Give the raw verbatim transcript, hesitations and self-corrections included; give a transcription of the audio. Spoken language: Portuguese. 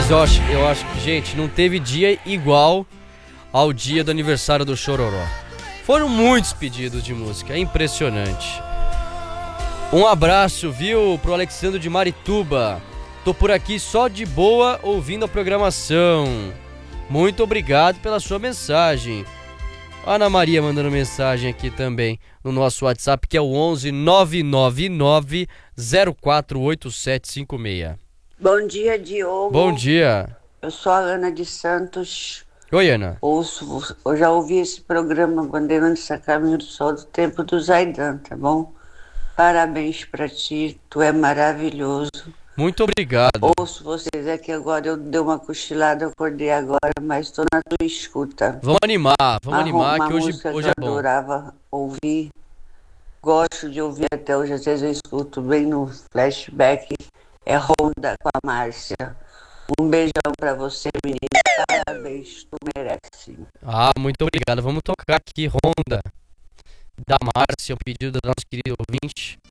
Mas eu acho, eu acho que, gente, não teve dia igual ao dia do aniversário do Chororó. Foram muitos pedidos de música, é impressionante. Um abraço, viu, pro Alexandre de Marituba. Tô por aqui só de boa ouvindo a programação. Muito obrigado pela sua mensagem. A Ana Maria mandando mensagem aqui também no nosso WhatsApp, que é o onze nove nove nove zero quatro oito sete cinco seis. Bom dia, Diogo. Bom dia. Eu sou a Ana de Santos. Oi, Ana. Ouço, eu já ouvi esse programa Bandeirantes a Caminho do Sol do tempo do Zaidan, tá bom? Parabéns pra ti, tu é maravilhoso. Muito obrigado. Ouço vocês aqui agora, eu dei uma cochilada, acordei agora, mas tô na tua escuta. Vamos animar, vamos Uma, animar uma que hoje, música hoje que é eu bom. adorava ouvir, gosto de ouvir até hoje, às vezes eu escuto bem no flashback, é Ronda com a Márcia. Um beijão pra você, menina. Parabéns, tu merece. Ah, muito obrigado. Vamos tocar aqui Ronda da Márcia, um pedido do nosso querido ouvinte.